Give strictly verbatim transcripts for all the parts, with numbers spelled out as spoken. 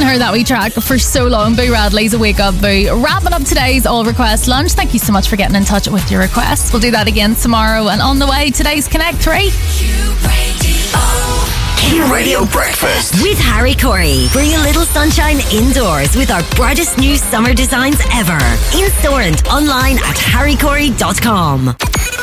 heard that wee track for so long. Boo Radley's a Wake Up Boo. Wrapping up today's All Request Lunch. Thank you so much for getting in touch with your requests. We'll do that again tomorrow. And on the way, today's Connect three. Q Radio Breakfast with Harry Corey. Bring a little sunshine indoors with our brightest new summer designs ever. In store and online at harry corey dot com.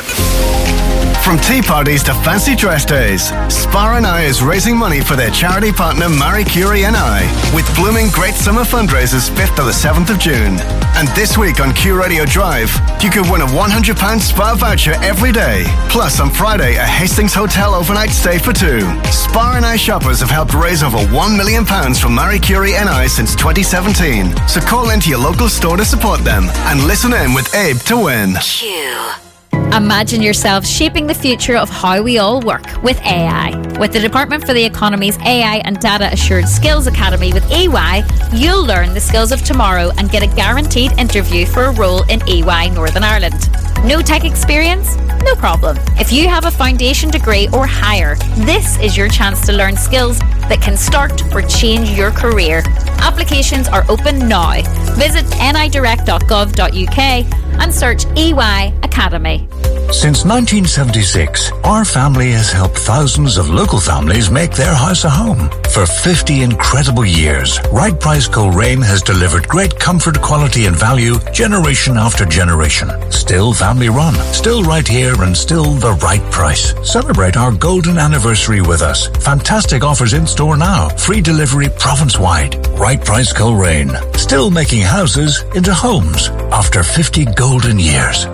From tea parties to fancy dress days, Spar and I is raising money for their charity partner Marie Curie and I with blooming great summer fundraisers fifth to the seventh of June. And this week on Q Radio Drive, you could win a one hundred pounds Spar voucher every day. Plus on Friday, a Hastings Hotel overnight stay for two. Spar and I shoppers have helped raise over one million pounds for Marie Curie and I since twenty seventeen. So call into your local store to support them and listen in with Abe to win. Q. Imagine yourself shaping the future of how we all work with A I. With the Department for the Economy's A I and Data Assured Skills Academy with E Y, you'll learn the skills of tomorrow and get a guaranteed interview for a role in E Y Northern Ireland. No tech experience? No problem. If you have a foundation degree or higher, this is your chance to learn skills that can start or change your career. Applications are open now. Visit n i direct dot gov dot u k and search E Y Academy. Since nineteen seventy-six, our family has helped thousands of local families make their house a home. For fifty incredible years, Right Price Coleraine has delivered great comfort, quality and value generation after generation. Still family run, still right here and still the right price. Celebrate our golden anniversary with us. Fantastic offers in store now. Free delivery province-wide. Right Price Coleraine. Still making houses into homes after fifty golden years.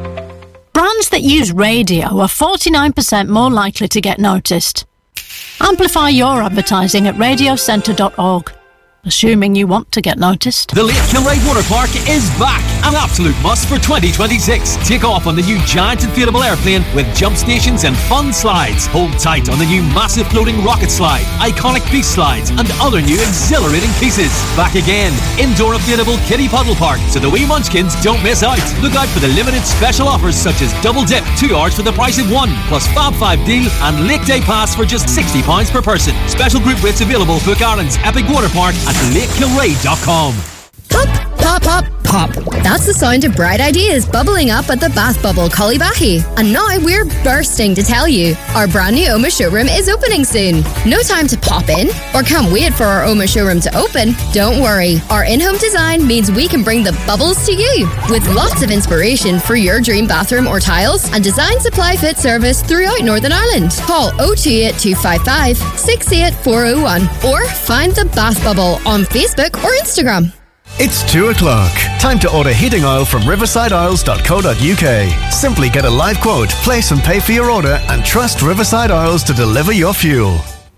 Brands that use radio are forty-nine percent more likely to get noticed. Amplify your advertising at radio centre dot org. Assuming you want to get noticed. The Lake Kilray Water Park is back. An absolute must for twenty twenty-six. Take off on the new giant inflatable airplane with jump stations and fun slides. Hold tight on the new massive floating rocket slide, iconic beast slides and other new exhilarating pieces. Back again. Indoor inflatable kiddie puddle park so the wee munchkins don't miss out. Look out for the limited special offers such as double dip, two hours for the price of one, plus Fab five deal and Lake Day Pass for just sixty pounds per person. Special group rates available. Book Ireland's Epic Water Park at lake kilray dot com. Pop, pop, pop, pop. That's the sound of bright ideas bubbling up at the Bath Bubble Cullybahy. And now we're bursting to tell you our brand new Oma showroom is opening soon. No time to pop in or can't wait for our Oma showroom to open? Don't worry. Our in-home design means we can bring the bubbles to you with lots of inspiration for your dream bathroom or tiles and design supply fit service throughout Northern Ireland. Call oh two eight two five five six eight four oh one or find the Bath Bubble on Facebook or Instagram. It's two o'clock. Time to order heating oil from riverside oils dot co dot u k. Simply get a live quote, place and pay for your order, and trust Riverside Oils to deliver your fuel.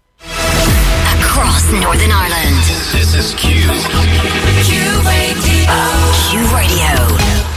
Across Northern Ireland. This is Q. Q Radio. Q Radio.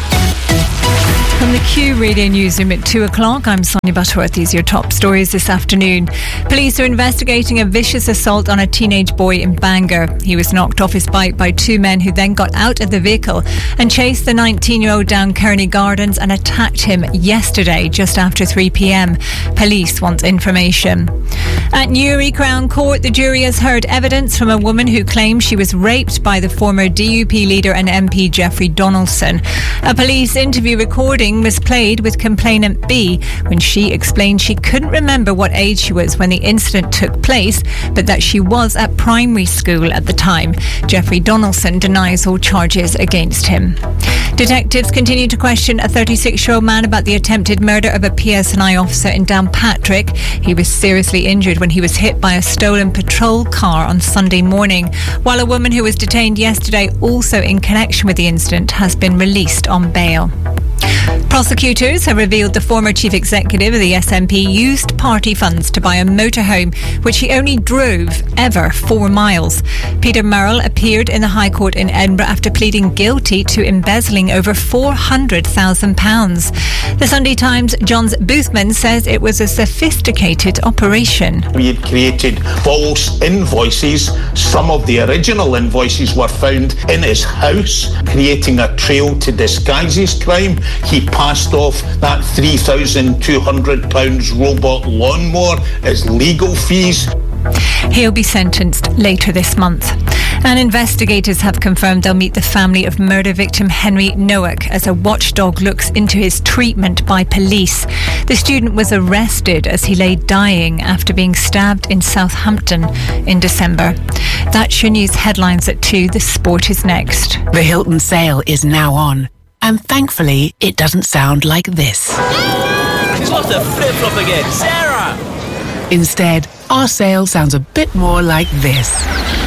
From the Q Radio Newsroom at two o'clock, I'm Sonia Butterworth. These are your top stories this afternoon. Police are investigating a vicious assault on a teenage boy in Bangor. He was knocked off his bike by two men who then got out of the vehicle and chased the nineteen-year-old down Kearney Gardens and attacked him yesterday just after three p.m. Police want information. At Newry Crown Court, the jury has heard evidence from a woman who claims she was raped by the former D U P leader and M P Jeffrey Donaldson. A police interview recording was played with complainant B when she explained she couldn't remember what age she was when the incident took place, but that she was at primary school at the time. Jeffrey Donaldson denies all charges against him. Detectives continue to question a thirty-six-year-old man about the attempted murder of a P S N I officer in Downpatrick. He was seriously injured when he was hit by a stolen patrol car on Sunday morning, while a woman who was detained yesterday also in connection with the incident has been released on bail. Prosecutors have revealed the former chief executive of the S N P used party funds to buy a motorhome, which he only drove ever four miles. Peter Murrell appeared in the High Court in Edinburgh after pleading guilty to embezzling over four hundred thousand pounds. The Sunday Times' John Boothman says it was a sophisticated operation. We had created false invoices. Some of the original invoices were found in his house, creating a trail to disguise his crime. He passed off that three thousand two hundred pounds robot lawnmower as legal fees. He'll be sentenced later this month. And investigators have confirmed they'll meet the family of murder victim Henry Nowak as a watchdog looks into his treatment by police. The student was arrested as he lay dying after being stabbed in Southampton in December. That's your news headlines at two. The sport is next. The Hilton sale is now on. And thankfully, it doesn't sound like this. He's lost a flip-flop again. Sarah! Instead, our sale sounds a bit more like this.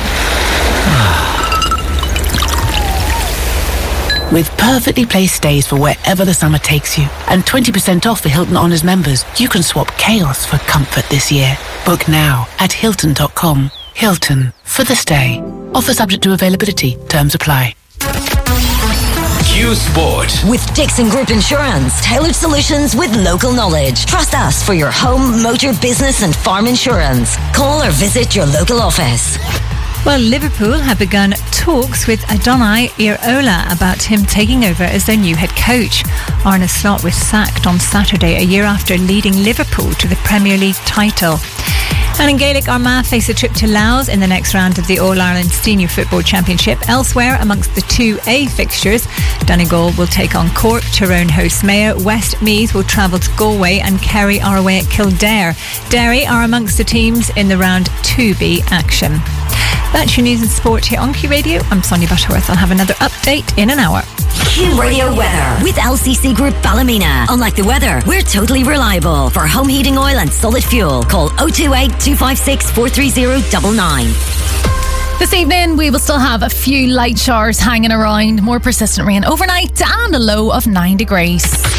With perfectly placed stays for wherever the summer takes you and twenty percent off for Hilton Honors members, you can swap chaos for comfort this year. Book now at hilton dot com. Hilton, for the stay. Offer subject to availability. Terms apply. Q Sport. With Dixon Group Insurance, tailored solutions with local knowledge. Trust us for your home, motor, business and farm insurance. Call or visit your local office. Well, Liverpool have begun talks with Adonai Iraola about him taking over as their new head coach. Arne Slot was sacked on Saturday, a year after leading Liverpool to the Premier League title. And in Gaelic, Armagh face a trip to Louth in the next round of the All-Ireland Senior Football Championship. Elsewhere, amongst the two A fixtures, Donegal will take on Cork, Tyrone hosts Mayo, Westmeath will travel to Galway and Kerry are away at Kildare. Derry are amongst the teams in the round two B action. That's your news and sport here on Q Radio. I'm Sonia Butterworth. I'll have another update in an hour. Q Radio weather with L C C Group Ballymena. Unlike the weather, we're totally reliable. For home heating oil and solid fuel, call oh two eight, two five six, four three oh nine nine. This evening, we will still have a few light showers hanging around, more persistent rain overnight, and a low of nine degrees.